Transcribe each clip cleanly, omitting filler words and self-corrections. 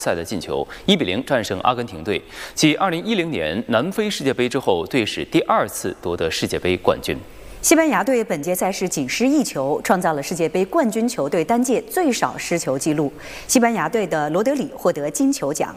赛的进球，1-0战胜阿根廷队，继2010年南非世界杯之后，队史第2次夺得世界杯冠军。 西班牙队本届赛事仅失1球，创造了世界杯冠军球队单届最少失球纪录。西班牙队的罗德里获得金球奖。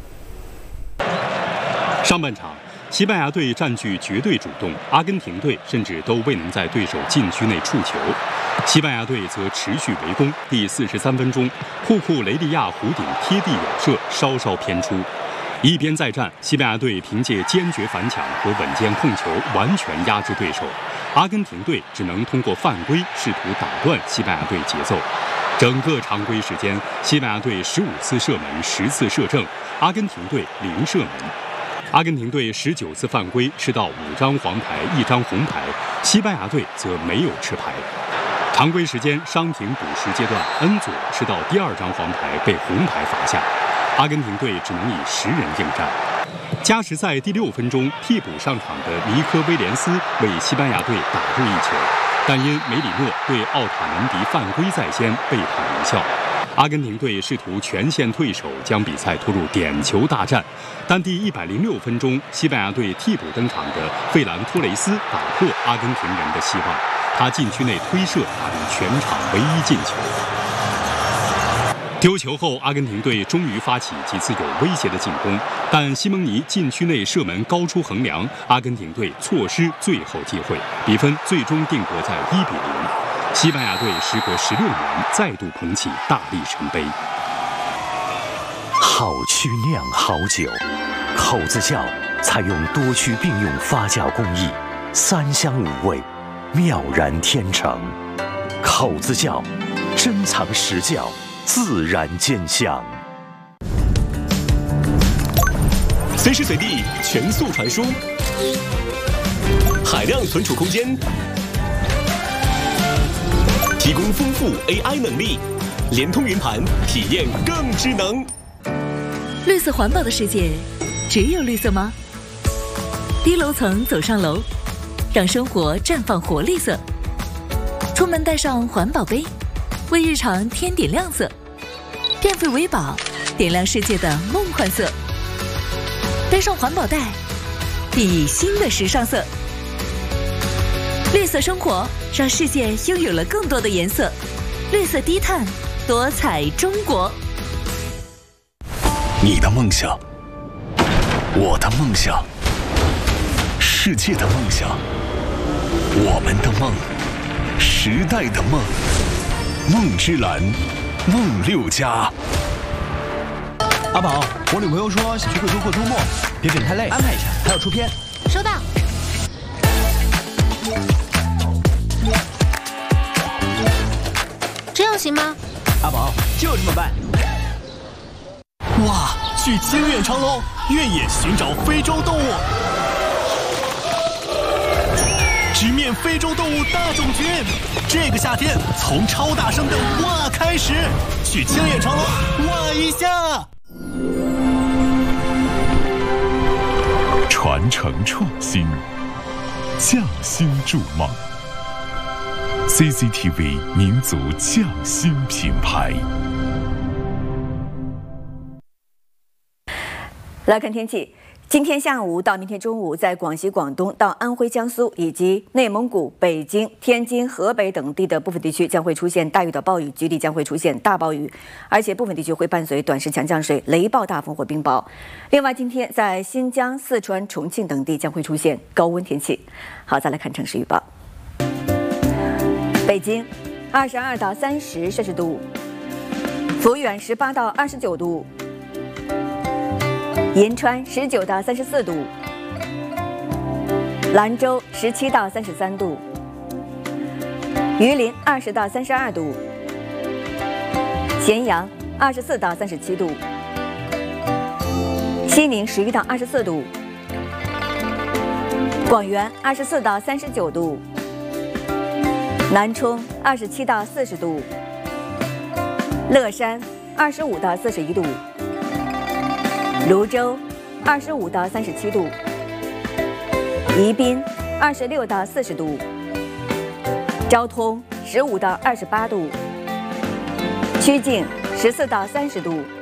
上半场，西班牙队占据绝对主动，阿根廷队甚至都未能在对手禁区内触球。西班牙队则持续围攻，第43分钟，库库雷利亚弧顶贴地远射，稍稍偏出。一边再战，西班牙队凭借坚决反抢和稳健控球，完全压制对手。阿根廷队只能通过犯规试图打断西班牙队节奏。整个常规时间，西班牙队15次射门10次射正，阿根廷队0射门。阿根廷队19次犯规吃到5张黄牌1张红牌，西班牙队则没有吃牌。常规时间伤停补时阶段，恩佐吃到第2张黄牌被红牌罚下，阿根廷队只能以10人应战。加时赛第6分钟，替补上场的尼科威廉斯为西班牙队打入1球，但因梅里诺对奥塔门迪犯规在先，被判无效。阿根廷队试图全线退守，将比赛拖入点球大战，但第106分钟，西班牙队替补登场的费兰托雷斯打破阿根廷人的希望，他禁区内推射打入全场唯一进球。丢球后，阿根廷队终于发起几次有威胁的进攻，但西蒙尼禁区内射门高出横梁，阿根廷队错失最后机会，比分最终定格在1-0。西班牙队时隔16年再度捧起大力神杯。 好曲酿好酒，口子窖采用多区并用发酵工艺，3香5味，妙然天成。口子窖，珍藏实窖，自然见香。 随时随地全速传输，海量存储空间，提供丰富 AI 能力，联通云盘，体验更智能。 绿色环保的世界，只有绿色吗？低楼层走上楼，让生活绽放活力色。出门带上环保杯，为日常添点亮色。电费为宝，点亮世界的梦幻色。背上环保袋，熠熠新的时尚色。绿色生活，让世界拥有了更多的颜色。绿色低碳，多彩中国。 你的梦想，我的梦想，世界的梦想，我们的梦，时代的梦。梦之蓝，梦6家。 阿宝，我女朋友说想去贵州过周末，别整太累，安排一下，还要出片。 收到。这样行吗？ 阿宝，就这么办。 哇，去千远长隆，越野寻找非洲动物，直面非洲动物大种群。这个夏天，从超大声的哇开始，去千远长隆哇一下。 传承创新，匠心筑梦。CCTV 民族匠心品牌。 来看天气，今天下午到明天中午，在广西、广东到安徽、江苏以及内蒙古、北京、天津、河北等地的部分地区将会出现大雨到暴雨，局地将会出现大暴雨，而且部分地区会伴随短时强降水、雷暴大风或冰雹。另外，今天在新疆、四川、重庆等地将会出现高温天气。好，再来看城市预报。北京22到30摄氏度，抚远18到29度。银川19到34度，兰州17到33度，榆林20到32度，咸阳24到37度，西宁11到24度，广元24到39度，南充27到40度，乐山25到41度。泸州25到37度，宜宾26到40度，昭通15到28度，曲靖14到30度，